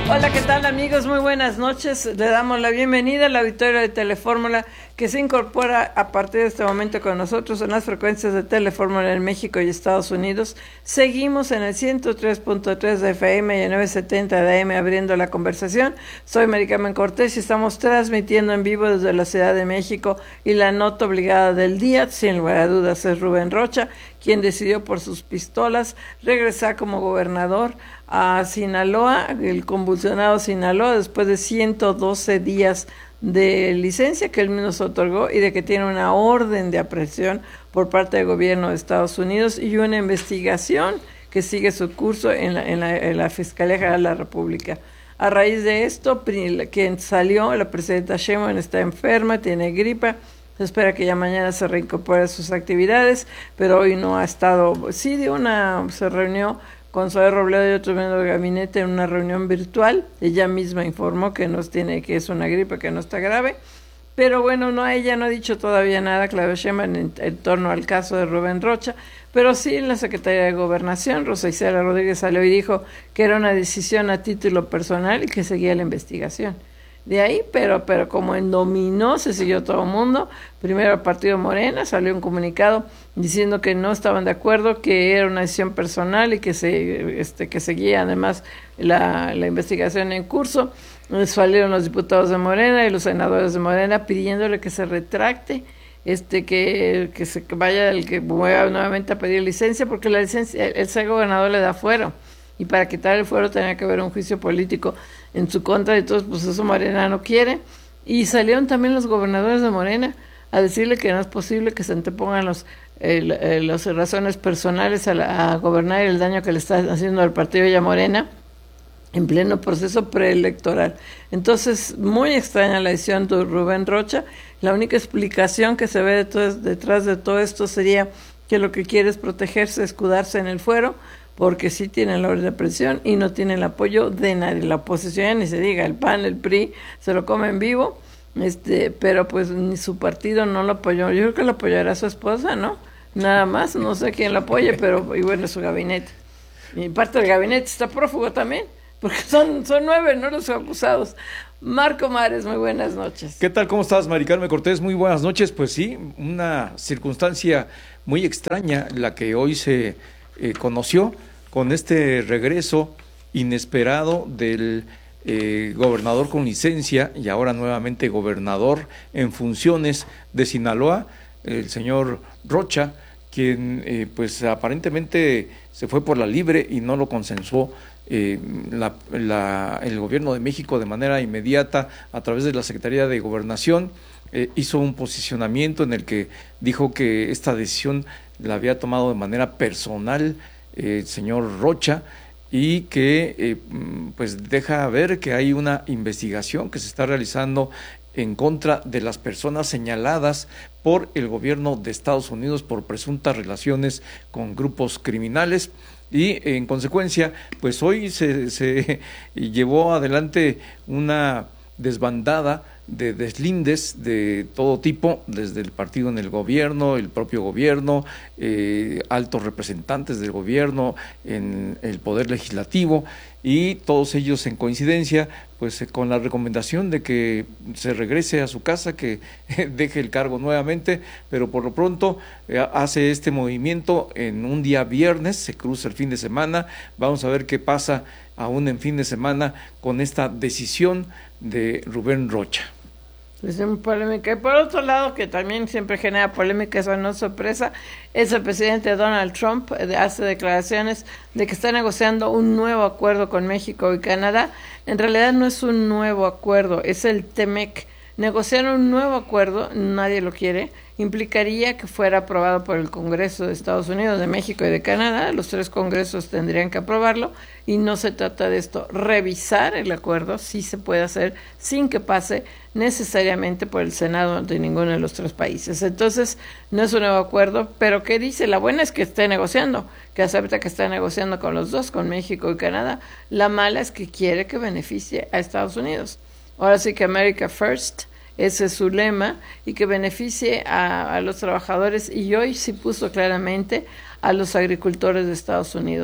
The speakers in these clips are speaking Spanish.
Hola, ¿qué tal, amigos? Muy buenas noches. Le damos la bienvenida al auditorio de Telefórmula, que se incorpora a partir de este momento con nosotros en las frecuencias de Telefórmula en México y Estados Unidos. Seguimos en el 103.3 de FM y el 970 de AM abriendo la conversación. Soy Mari Carmen Cortés y estamos transmitiendo en vivo desde la Ciudad de México, y la nota obligada del día, sin lugar a dudas, es Rubén Rocha, quien decidió por sus pistolas regresar como gobernador a Sinaloa, el convulsionado Sinaloa, después de 112 días de licencia que él mismo se otorgó y de que tiene una orden de aprehensión por parte del gobierno de Estados Unidos y una investigación que sigue su curso en la Fiscalía General de la República. A raíz de esto, quien salió, la presidenta Sheinbaum, está enferma, tiene gripa. Se espera que ya mañana se reincorpore a sus actividades, pero hoy no ha estado. Sí, se reunió con Zoé Robledo y otros miembros del gabinete en una reunión virtual. Ella misma informó que que es una gripe, que no está grave. Pero bueno, ella no ha dicho todavía nada, Claudia Sheinbaum, en torno al caso de Rubén Rocha. Pero sí, en la Secretaría de Gobernación, Rosa Isela Rodríguez salió y dijo que era una decisión a título personal y que seguía la investigación. De ahí, pero como en dominó, se siguió todo el mundo. Primero el partido Morena salió un comunicado diciendo que no estaban de acuerdo, que era una decisión personal y que seguía además la investigación en curso. Salieron los diputados de Morena y los senadores de Morena pidiéndole que se retracte, que vaya el que vuelva nuevamente a pedir licencia, porque la licencia, el ser gobernador le da fuero, y para quitar el fuero tenía que haber un juicio político en su contra, y entonces pues eso Morena no quiere. Y salieron también los gobernadores de Morena a decirle que no es posible que se antepongan las razones personales a gobernar, y el daño que le está haciendo al partido y a Morena en pleno proceso preelectoral. Entonces, muy extraña la decisión de Rubén Rocha. La única explicación que se ve detrás de todo esto sería que lo que quiere es protegerse, escudarse en el fuero, porque sí tienen la orden de presión y no tienen el apoyo de nadie. La oposición, ni se diga, el PAN, el PRI, se lo comen vivo, pero pues ni su partido no lo apoyó. Yo creo que lo apoyará su esposa, ¿no? Nada más, no sé quién lo apoye, pero y bueno, su gabinete. Y parte del gabinete está prófugo también, porque son 9, ¿no?, los acusados. Marco Mares, muy buenas noches. ¿Qué tal? ¿Cómo estás, Mari Carmen Cortés? Muy buenas noches. Pues sí, una circunstancia muy extraña la que hoy se conoció con este regreso inesperado del gobernador con licencia y ahora nuevamente gobernador en funciones de Sinaloa, el señor Rocha, quien pues aparentemente se fue por la libre y no lo consensuó el gobierno de México de manera inmediata a través de la Secretaría de Gobernación. Hizo un posicionamiento en el que dijo que esta decisión la había tomado de manera personal el señor Rocha, y que pues deja ver que hay una investigación que se está realizando en contra de las personas señaladas por el gobierno de Estados Unidos por presuntas relaciones con grupos criminales. Y en consecuencia, pues hoy se llevó adelante una desbandada de deslindes de todo tipo, desde el partido en el gobierno, el propio gobierno, altos representantes del gobierno en el poder legislativo, y todos ellos en coincidencia pues con la recomendación de que se regrese a su casa, que deje el cargo nuevamente, pero por lo pronto hace este movimiento en un día viernes, se cruza el fin de semana. Vamos a ver qué pasa aún en fin de semana con esta decisión de Rubén Rocha. Es muy polémica. Y por otro lado, que también siempre genera polémica, eso no es sorpresa, es el presidente Donald Trump. Hace declaraciones de que está negociando un nuevo acuerdo con México y Canadá. En realidad no es un nuevo acuerdo, es el TEMEC. Negociar un nuevo acuerdo, nadie lo quiere, implicaría que fuera aprobado por el Congreso de Estados Unidos, de México y de Canadá. Los 3 congresos tendrían que aprobarlo, y no se trata de esto. Revisar el acuerdo sí se puede hacer sin que pase necesariamente por el Senado de ninguno de los 3 países. Entonces, no es un nuevo acuerdo, pero ¿qué dice? La buena es que esté negociando, que acepta que está negociando con los 2, con México y Canadá. La mala es que quiere que beneficie a Estados Unidos. Ahora sí que America First, ese es su lema, y que beneficie a los trabajadores, y hoy sí puso claramente a los agricultores de Estados Unidos,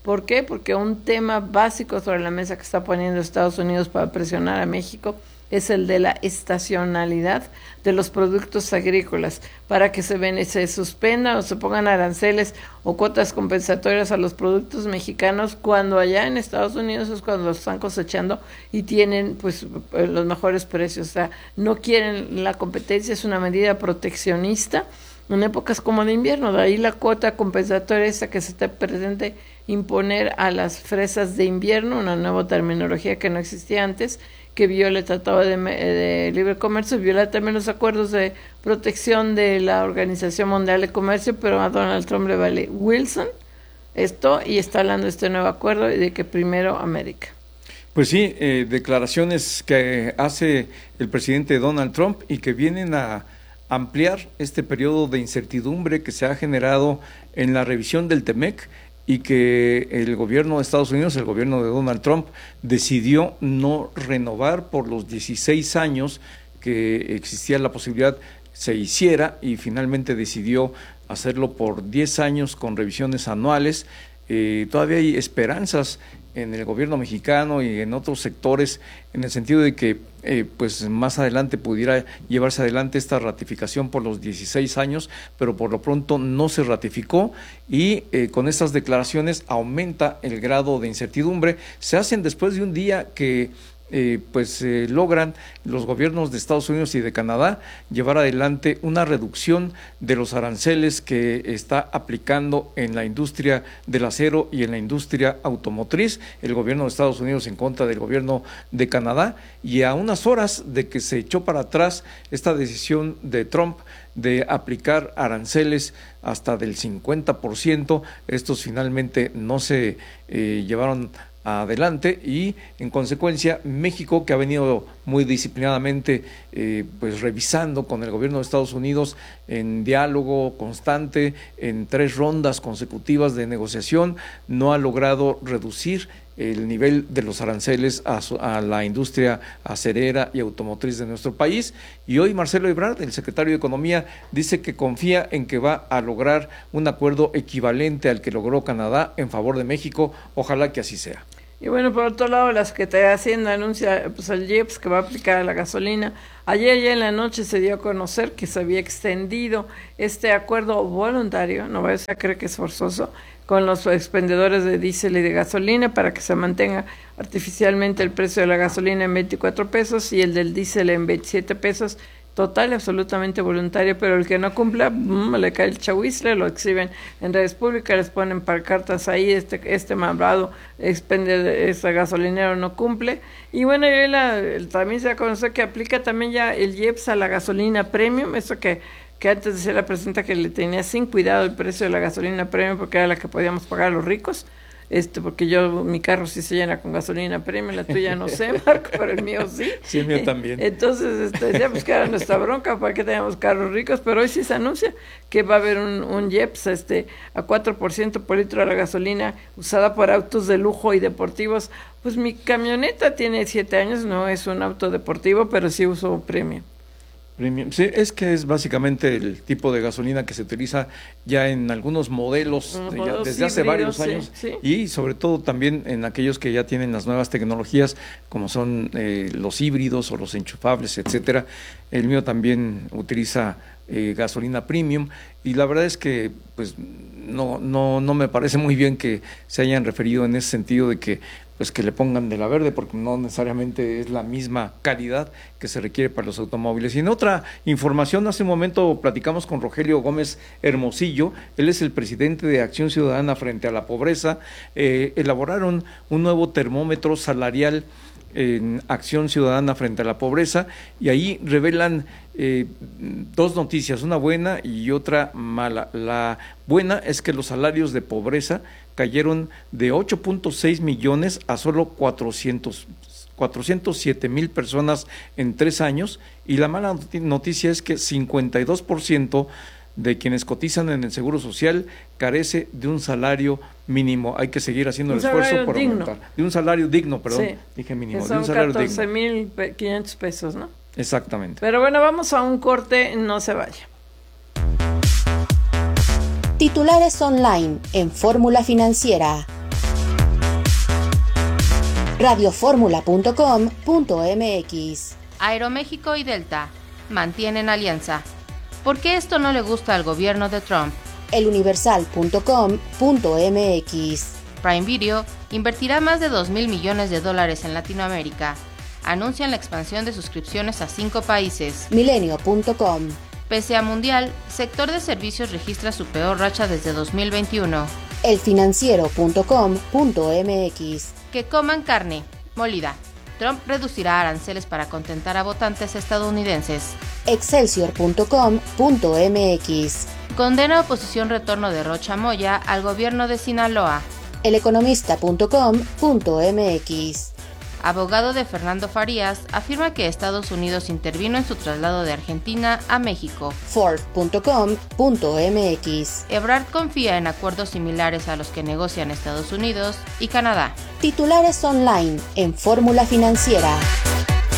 ¿Por qué? Porque un tema básico sobre la mesa que está poniendo Estados Unidos para presionar a México es el de la estacionalidad de los productos agrícolas, para que se suspendan o se pongan aranceles o cuotas compensatorias a los productos mexicanos cuando allá en Estados Unidos es cuando los están cosechando y tienen pues los mejores precios. O sea, no quieren la competencia, es una medida proteccionista en épocas como de invierno. De ahí la cuota compensatoria esa que se te pretende imponer a las fresas de invierno, una nueva terminología que no existía antes, que viola el Tratado de Libre Comercio, viola también los acuerdos de protección de la Organización Mundial de Comercio, pero a Donald Trump le vale Wilson esto y está hablando de este nuevo acuerdo y de que primero América. Pues sí, declaraciones que hace el presidente Donald Trump y que vienen a ampliar este periodo de incertidumbre que se ha generado en la revisión del TEMEC, y que el gobierno de Estados Unidos, el gobierno de Donald Trump, decidió no renovar por los 16 años que existía la posibilidad se hiciera, y finalmente decidió hacerlo por 10 años con revisiones anuales. Todavía hay esperanzas en el gobierno mexicano y en otros sectores en el sentido de que pues más adelante pudiera llevarse adelante esta ratificación por los 16 años, pero por lo pronto no se ratificó y con estas declaraciones aumenta el grado de incertidumbre. Se hacen después de un día que logran los gobiernos de Estados Unidos y de Canadá llevar adelante una reducción de los aranceles que está aplicando en la industria del acero y en la industria automotriz, el gobierno de Estados Unidos en contra del gobierno de Canadá, y a unas horas de que se echó para atrás esta decisión de Trump de aplicar aranceles hasta del 50%, estos finalmente no se llevaron adelante y en consecuencia México, que ha venido muy disciplinadamente revisando con el gobierno de Estados Unidos en diálogo constante, en 3 rondas consecutivas de negociación, no ha logrado reducir el nivel de los aranceles a la industria acerera y automotriz de nuestro país. Y hoy Marcelo Ebrard, el secretario de Economía, dice que confía en que va a lograr un acuerdo equivalente al que logró Canadá en favor de México. Ojalá que así sea. Y bueno, por otro lado, la Secretaría de Hacienda anuncia el IEPS que va a aplicar a la gasolina. Ayer ya en la noche se dio a conocer que se había extendido este acuerdo voluntario, no vayas a creer que es forzoso, con los expendedores de diésel y de gasolina para que se mantenga artificialmente el precio de la gasolina en 24 pesos y el del diésel en 27 pesos. Total y absolutamente voluntario, pero el que no cumpla, le cae el chahuizle, lo exhiben en redes públicas, les ponen pancartas ahí, este malvado expende ese gasolinero no cumple. Y bueno, también se conoce que aplica también ya el IEPS a la gasolina premium, eso que antes decía la presidenta que le tenía sin cuidado el precio de la gasolina premium porque era la que podíamos pagar los ricos. Porque mi carro sí se llena con gasolina premium, la tuya no sé, Marco, pero el mío sí. Sí, el mío también. Entonces, decía, pues que era nuestra bronca, para que teníamos carros ricos, pero hoy sí se anuncia que va a haber un IEPS a 4% por litro de la gasolina usada por autos de lujo y deportivos. Pues mi camioneta tiene 7 años, no es un auto deportivo, pero sí uso premium. Sí, es que es básicamente el tipo de gasolina que se utiliza ya en algunos modelos desde hace varios años, sí. Y sobre todo también en aquellos que ya tienen las nuevas tecnologías como son los híbridos o los enchufables, etcétera. El mío también utiliza gasolina premium y la verdad es que pues no me parece muy bien que se hayan referido en ese sentido de que que le pongan de la verde, porque no necesariamente es la misma calidad que se requiere para los automóviles. Y en otra información, hace un momento platicamos con Rogelio Gómez Hermosillo, él es el presidente de Acción Ciudadana frente a la pobreza. Elaboraron un nuevo termómetro salarial en Acción Ciudadana frente a la pobreza, y ahí revelan 2 noticias, una buena y otra mala. La buena es que los salarios de pobreza cayeron de 8.6 millones a solo 407,000 personas en 3 años, y la mala noticia es que 52% de quienes cotizan en el Seguro Social carece de un salario mínimo. Hay que seguir haciendo el esfuerzo por aumentar. De un salario digno, perdón, sí, dije mínimo. Que son de un salario 14,500 pesos, ¿no? Exactamente. Pero bueno, vamos a un corte, no se vaya. Titulares online en Fórmula Financiera. radioformula.com.mx. Aeroméxico y Delta mantienen alianza. ¿Por qué esto no le gusta al gobierno de Trump? eluniversal.com.mx. Prime Video invertirá más de $2,000 millones en Latinoamérica. Anuncian la expansión de suscripciones a 5 países. Milenio.com. Pese a Mundial, sector de servicios registra su peor racha desde 2021. elfinanciero.com.mx. Que coman carne molida. Trump reducirá aranceles para contentar a votantes estadounidenses. excelsior.com.mx. Condena oposición retorno de Rocha Moya al gobierno de Sinaloa. eleconomista.com.mx. Abogado de Fernando Farías afirma que Estados Unidos intervino en su traslado de Argentina a México. Forbes.com.mx. Ebrard confía en acuerdos similares a los que negocian Estados Unidos y Canadá. Titulares online en Fórmula Financiera.